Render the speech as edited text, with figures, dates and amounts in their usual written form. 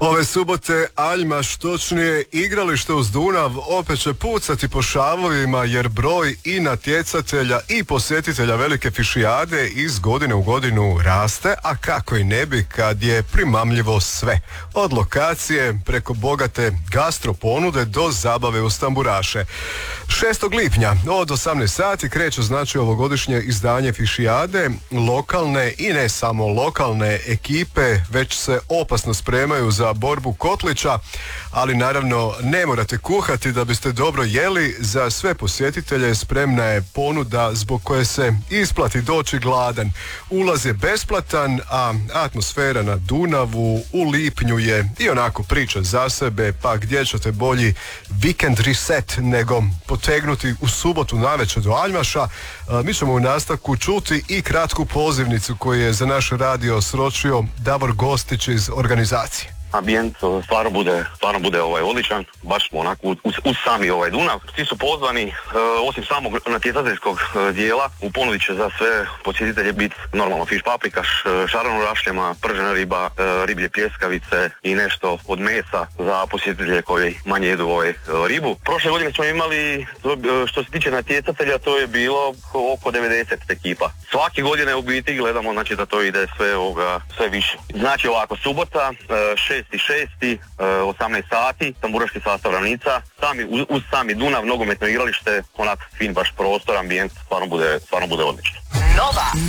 Ove subote Aljmaš, točnije igralište uz Dunav, opet će pucati po šavovima jer broj i natjecatelja i posjetitelja velike fišijade iz godine u godinu raste, a kako i ne bi kad je primamljivo sve. Od lokacije preko bogate gastro ponude do zabave uz tamburaše. 6. lipnja od 18 sati kreće znači ovogodišnje izdanje fišijade. Lokalne i ne samo lokalne ekipe već se opasno spremaju za borbu kotlića, ali naravno ne morate kuhati da biste dobro jeli. Za sve posjetitelje spremna je ponuda zbog koje se isplati doći gladan. Ulaz je besplatan, a atmosfera na Dunavu u lipnju je i onako priča za sebe, pa gdje ćete bolji vikend reset nego potegnuti u subotu navečer do Aljmaša. Mi ćemo u nastavku čuti i kratku pozivnicu koju je za naš radio sročio Davor Gostić iz organizacije. Ambijent stvarno bude odličan, baš smo onako uz sami Dunav. Svi su pozvani, osim samog natjecateljskog dijela, u ponudi će za sve posjetitelje biti normalno fiš paprikaš, šaran u rašljama, pržena riba, riblje pljeskavice i nešto od mesa za posjetitelje koji manje jedu ribu. Prošle godine smo imali, što se tiče natjecatelja, to je bilo oko 90 ekipa. Svake godine u biti gledamo znači da to ide sve više. Znači ovako, subota, 6.6. 18 sati, tamburaški sastav Ravnica, uz sami Dunav, nogometno igralište, onak fin baš prostor, ambijent, stvarno bude odlično.